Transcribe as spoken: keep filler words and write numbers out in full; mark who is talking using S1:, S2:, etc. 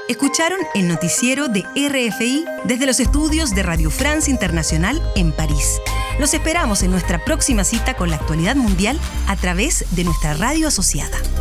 S1: Escucharon el noticiero de R F I desde los estudios de Radio France Internacional en París. Los esperamos en nuestra próxima cita con la actualidad mundial a través de nuestra radio asociada.